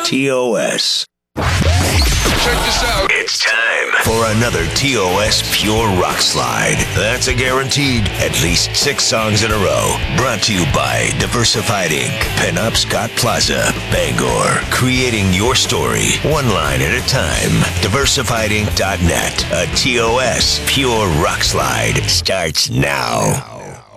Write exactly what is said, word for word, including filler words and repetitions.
T O S. Check this out. It's time for another T O S Pure Rock Slide. That's a guaranteed at least six songs in a row. Brought to you by Diversified Incorporated. Pinup Scott Plaza, Bangor. Creating your story, one line at a time. diversified inc dot net. A T O S Pure Rock Slide starts now.